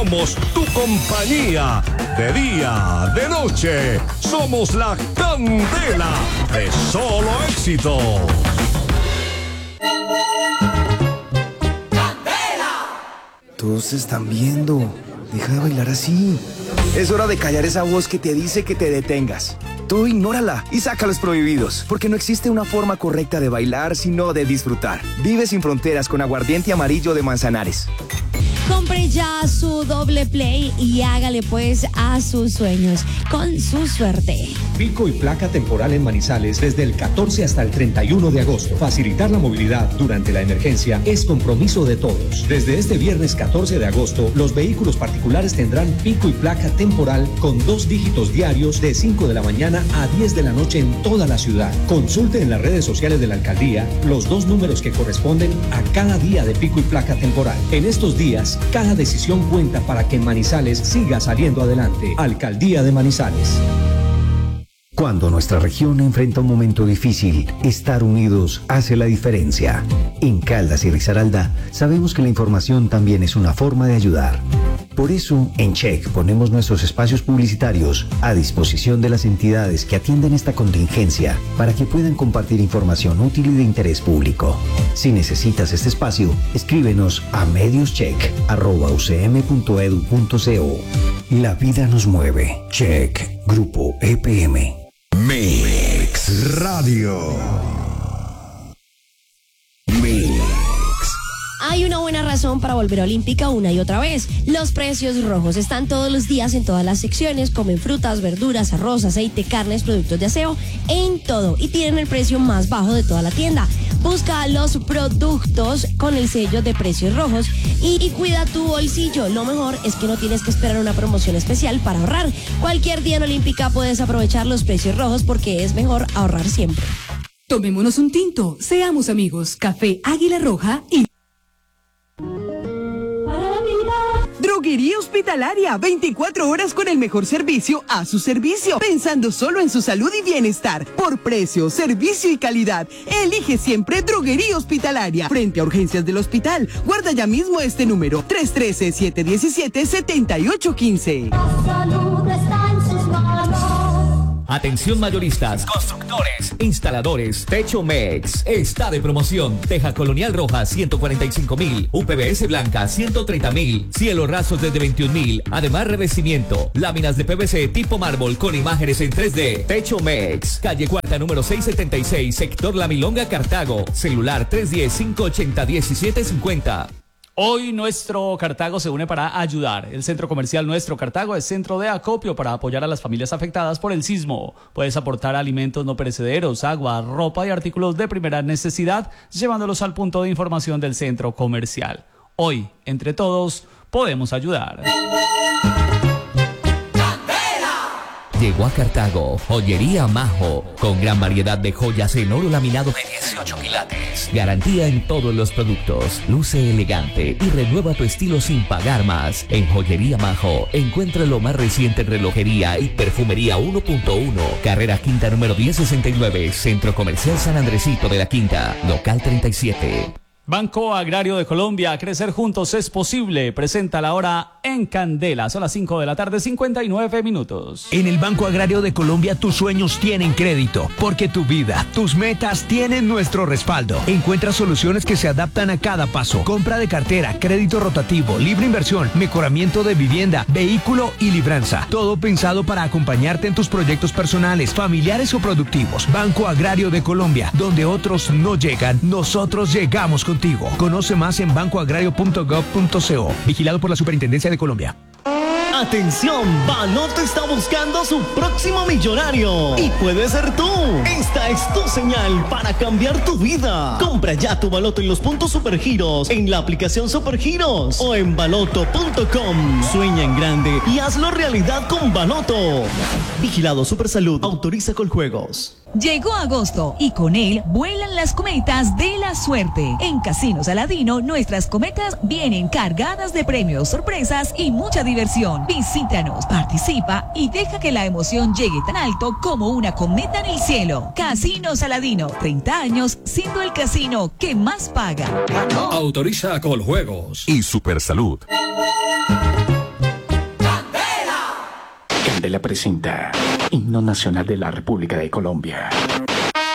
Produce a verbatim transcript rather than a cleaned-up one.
Somos tu compañía, de día, de noche. Somos la candela de Solo Éxitos. Todos están viendo. Deja de bailar así. Es hora de callar esa voz que te dice que te detengas. Tú ignórala y saca los prohibidos, porque no existe una forma correcta de bailar, sino de disfrutar. Vive sin fronteras con aguardiente amarillo de Manzanares. Compre ya su doble play y hágale pues a sus sueños con su suerte. Pico y placa temporal en Manizales desde el catorce hasta el treinta y uno de agosto. Facilitar la movilidad durante la emergencia es compromiso de todos. Desde este viernes catorce de agosto, los vehículos particulares tendrán pico y placa temporal con dos dígitos diarios de cinco de la mañana a diez de la noche en toda la ciudad. Consulte en las redes sociales de la alcaldía los dos números que corresponden a cada día de pico y placa temporal. En estos días, cada decisión cuenta para que Manizales siga saliendo adelante. Alcaldía de Manizales. Cuando nuestra región enfrenta un momento difícil, estar unidos hace la diferencia. En Caldas y Risaralda, sabemos que la información también es una forma de ayudar. Por eso, en Check ponemos nuestros espacios publicitarios a disposición de las entidades que atienden esta contingencia para que puedan compartir información útil y de interés público. Si necesitas este espacio, escríbenos a medioscheck arroba u c m punto e d u punto co. La vida nos mueve. Check. Grupo E P M. Mix Radio. Mix. Hay una buena razón para volver a Olímpica una y otra vez. Los precios rojos están todos los días en todas las secciones. Comen frutas, verduras, arroz, aceite, carnes, productos de aseo, en todo. Y tienen el precio más bajo de toda la tienda. Busca los productos con el sello de precios rojos y, y cuida tu bolsillo. Lo mejor es que no tienes que esperar una promoción especial para ahorrar. Cualquier día en Olímpica puedes aprovechar los precios rojos porque es mejor ahorrar siempre. Tomémonos un tinto, seamos amigos. Café Águila Roja y... Droguería Hospitalaria, veinticuatro horas con el mejor servicio a su servicio, pensando solo en su salud y bienestar. Por precio, servicio y calidad, elige siempre Droguería Hospitalaria. Frente a urgencias del hospital, guarda ya mismo este número, tres uno tres, siete uno siete, siete ocho uno cinco. La salud está en sus manos. Atención mayoristas, constructores, instaladores. Techo Mex está de promoción. Teja Colonial Roja ciento cuarenta y cinco mil, U P V S blanca ciento treinta mil, cielos rasos desde veintiún mil. Además revestimiento, láminas de P V C tipo mármol con imágenes en tres D. Techo Mex, calle Cuarta número seiscientos setenta y seis, sector La Milonga, Cartago. Celular tres uno cero, cinco ocho cero, uno siete cinco cero. Hoy nuestro Cartago se une para ayudar. El centro comercial Nuestro Cartago es centro de acopio para apoyar a las familias afectadas por el sismo. Puedes aportar alimentos no perecederos, agua, ropa y artículos de primera necesidad, llevándolos al punto de información del centro comercial. Hoy, entre todos, podemos ayudar. Llegó a Cartago, Joyería Majo, con gran variedad de joyas en oro laminado de dieciocho quilates. Garantía en todos los productos, luce elegante y renueva tu estilo sin pagar más. En Joyería Majo, encuentra lo más reciente en relojería y perfumería uno punto uno. Carrera Quinta número diez sesenta y nueve, Centro Comercial San Andresito de la Quinta, local treinta y siete. Banco Agrario de Colombia, crecer juntos es posible. Presenta la hora en Candela. Son las cinco de la tarde, cincuenta y nueve minutos. En el Banco Agrario de Colombia tus sueños tienen crédito, porque tu vida, tus metas tienen nuestro respaldo. Encuentra soluciones que se adaptan a cada paso. Compra de cartera, crédito rotativo, libre inversión, mejoramiento de vivienda, vehículo y libranza. Todo pensado para acompañarte en tus proyectos personales, familiares o productivos. Banco Agrario de Colombia, donde otros no llegan, nosotros llegamos contigo. Conoce más en banco agrario punto gov punto co. Vigilado por la Superintendencia de Colombia. Atención, Baloto está buscando a su próximo millonario y puede ser tú. Esta es tu señal para cambiar tu vida. Compra ya tu Baloto en los puntos Supergiros, en la aplicación Supergiros o en baloto punto com. Sueña en grande y hazlo realidad con Baloto. Vigilado Supersalud, autoriza Coljuegos. Llegó agosto y con él vuelan las cometas de la suerte. En Casino Saladino, nuestras cometas vienen cargadas de premios, sorpresas y mucha diversión. Visítanos, participa y deja que la emoción llegue tan alto como una cometa en el cielo. Casino Saladino, treinta años siendo el casino que más paga. Autoriza Coljuegos y Supersalud. Candela presenta Himno Nacional de la República de Colombia.